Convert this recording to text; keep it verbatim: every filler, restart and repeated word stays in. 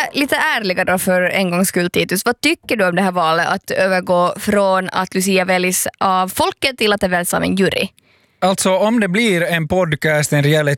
lite ärliga då för en gångs skull, Titus. Vad tycker du om det här valet att övergå från att Lucia väljs av folket till att det väljs av en jury? Alltså om det blir en podcast, en reality